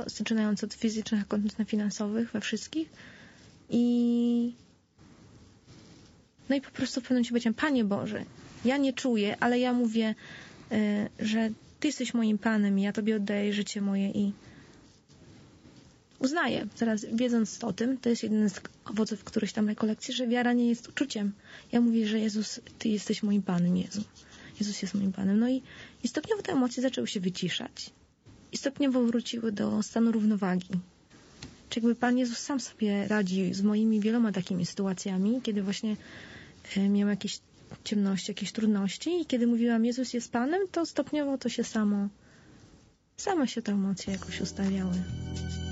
zaczynając od fizycznych, a kończąc na finansowych, we wszystkich. I po prostu w pewnym momencie powiedziałam, Panie Boże, ja nie czuję, ale ja mówię, że Ty jesteś moim Panem i ja Tobie oddaję życie moje i uznaję, zaraz wiedząc o tym, to jest jeden z owoców któryś tam rekolekcji, że wiara nie jest uczuciem. Ja mówię, że Jezus, Ty jesteś moim Panem, Jezu. Jezus jest moim Panem. No i stopniowo te emocje zaczęły się wyciszać i stopniowo wróciły do stanu równowagi. Czy jakby Pan Jezus sam sobie radzi z moimi wieloma takimi sytuacjami, kiedy właśnie miałam jakieś ciemności, jakieś trudności i kiedy mówiłam, Jezus jest Panem, to stopniowo to się same się te emocje jakoś ustawiały.